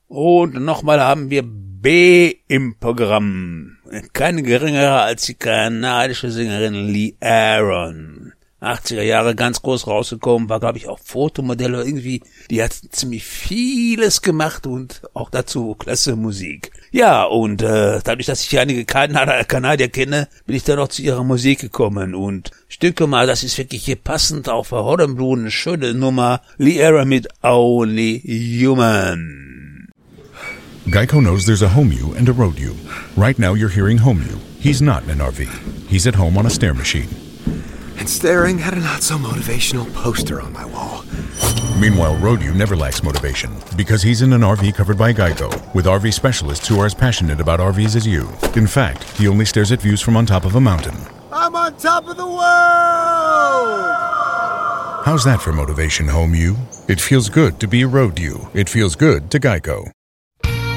Und nochmal haben wir B im Programm. Keine geringere als die kanadische Sängerin Lee Aaron. 80er Jahre ganz groß rausgekommen, war, glaube ich, auch Fotomodell oder irgendwie. Die hat ziemlich vieles gemacht und auch dazu klasse Musik. Ja, und dadurch, dass ich einige Kanadier kenne, bin ich dann auch zu ihrer Musik gekommen. Und Stücke mal, das ist wirklich hier passend auf Horror Blue, eine schöne Nummer. Lee Aaron mit Only Human. Geico knows there's a home you and a road you. Right now you're hearing home you. He's not in an RV. He's at home on a stair machine. And staring at a not-so-motivational poster on my wall. Meanwhile, Road You never lacks motivation because he's in an RV covered by Geico with RV specialists who are as passionate about RVs as you. In fact, he only stares at views from on top of a mountain. I'm on top of the world! How's that for motivation, Home You? It feels good to be a Road You. It feels good to Geico.